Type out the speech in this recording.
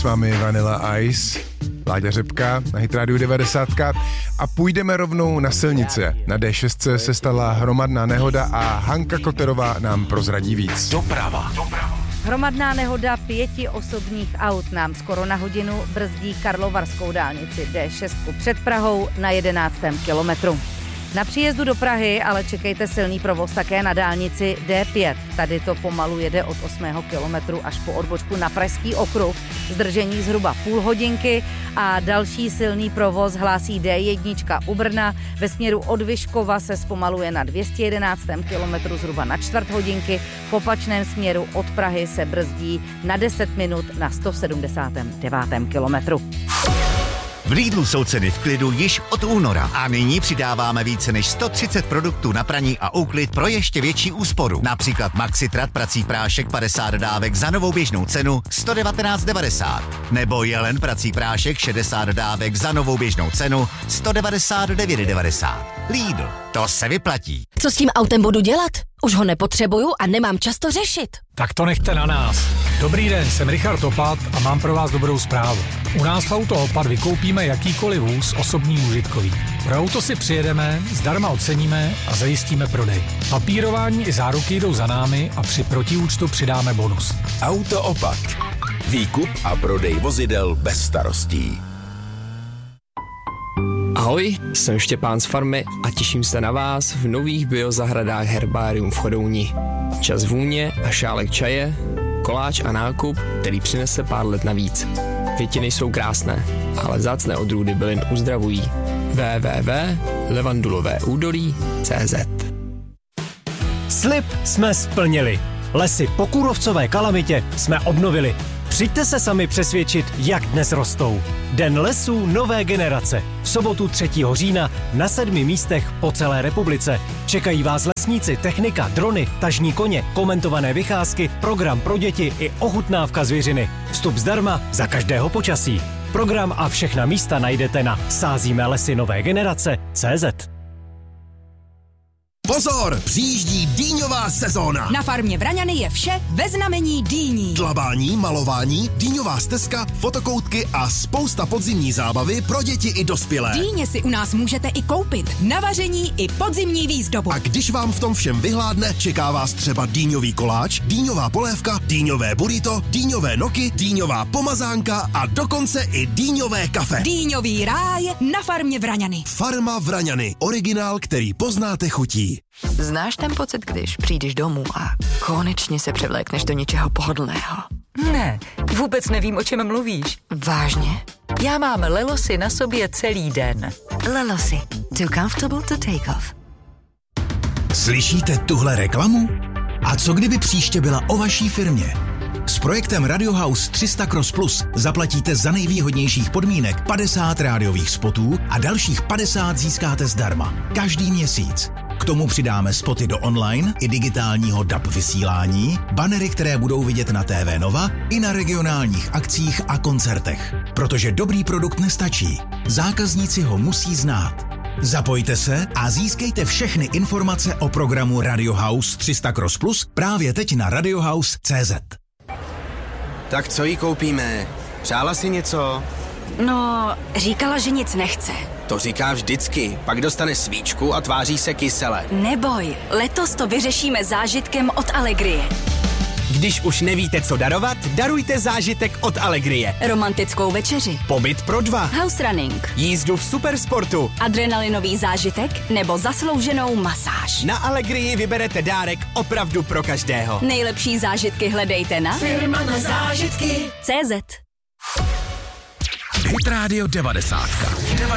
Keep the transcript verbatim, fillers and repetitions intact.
vámi Vanilla Ice, Láďa Řepka na Hit Radio devadesát a půjdeme rovnou na silnice. Na D šest se stala hromadná nehoda a Hanka Koterová nám prozradí víc. Doprava. Doprava. Hromadná nehoda pěti osobních aut nám skoro na hodinu brzdí karlovarskou dálnici D šest před Prahou na jedenáctém kilometru. Na příjezdu do Prahy ale čekejte silný provoz také na dálnici D pět. Tady to pomalu jede od osmého kilometru až po odbočku na Pražský okruh. Zdržení zhruba půl hodinky a další silný provoz hlásí D jedna u Brna. Ve směru od Vyškova se zpomaluje na dvě stě jedenáctém kilometru zhruba na čtvrt hodinky. V opačném směru od Prahy se brzdí na deset minut na sto sedmdesátém devátém kilometru. V Lidlu jsou ceny v klidu již od února a nyní přidáváme více než sto třicet produktů na praní a úklid pro ještě větší úsporu. Například Maxitrat prací prášek padesát dávek za novou běžnou cenu sto devatenáct devadesát. Nebo Jelen prací prášek šedesát dávek za novou běžnou cenu sto devadesát devět devadesát. Lidl, to se vyplatí. Co s tím autem budu dělat? Už ho nepotřebuju a nemám čas to řešit. Tak to nechte na nás. Dobrý den, jsem Richard Opat a mám pro vás dobrou zprávu. U nás v Auto Opat vykoupíme jakýkoliv vůz osobní užitkový. Pro auto si přijedeme, zdarma oceníme a zajistíme prodej. Papírování i záruky jdou za námi a při protiúčtu přidáme bonus. Auto Opat. Výkup a prodej vozidel bez starostí. Ahoj, jsem Štěpán z farmy a těším se na vás v nových biozahradách Herbarium v Chodouni. Čas vůně a šálek čaje, koláč a nákup, který přinese pár let navíc. Květiny jsou krásné, ale vzácné odrůdy bylin uzdravují. w w w tečka levandulové údolí tečka cé zet. Slib jsme splnili. Lesy po kůrovcové kalamitě jsme obnovili. Přijďte se sami přesvědčit, jak dnes rostou. Den lesů nové generace. V sobotu třetího října na sedmi místech po celé republice. Čekají vás lesníci, technika, drony, tažní koně, komentované vycházky, program pro děti i ochutnávka zvěřiny. Vstup zdarma za každého počasí. Program a všechna místa najdete na sázíme lesy nové generace tečka cé zet. Pozor, přijíždí dýňová sezóna. Na farmě Vraňany je vše ve znamení dýní. Dlabání, malování, dýňová stezka, fotokoutky a spousta podzimní zábavy pro děti i dospělé. Dýně si u nás můžete i koupit. Na vaření i podzimní výzdobu. A když vám v tom všem vyhládne, čeká vás třeba dýňový koláč, dýňová polévka, dýňové burrito, dýňové noky, dýňová pomazánka a dokonce i dýňové kafe. Dýňový ráj na farmě Vraňany. Farma Vraňany. Originál, který poznáte chutí. Znáš ten pocit, když přijdeš domů a konečně se převlékneš do něčeho pohodlného? Ne, vůbec nevím, o čem mluvíš. Vážně? Já mám Lelosy na sobě celý den. Lelosy. Too comfortable to take off. Slyšíte tuhle reklamu? A co kdyby příště byla o vaší firmě? S projektem Radio House tři sta Cross Plus zaplatíte za nejvýhodnějších podmínek padesát rádiových spotů a dalších padesát získáte zdarma. Každý měsíc. K tomu přidáme spoty do online i digitálního D A B vysílání, banery, které budou vidět na T V Nova i na regionálních akcích a koncertech. Protože dobrý produkt nestačí. Zákazníci ho musí znát. Zapojte se a získejte všechny informace o programu Radio House tři sta Cross Plus právě teď na radiohouse tečka cé zet. Tak co jí koupíme? Přála si něco? No, říkala, že nic nechce. To říká vždycky, pak dostane svíčku a tváří se kysele. Neboj, letos to vyřešíme zážitkem od Allegrie. Když už nevíte, co darovat, darujte zážitek od Allegrie. Romantickou večeři. Pobyt pro dva. House running. Jízdu v supersportu. Adrenalinový zážitek nebo zaslouženou masáž. Na Allegrii vyberete dárek opravdu pro každého. Nejlepší zážitky hledejte na Firma na zážitky tečka cé zet. Hit Radio devadesát.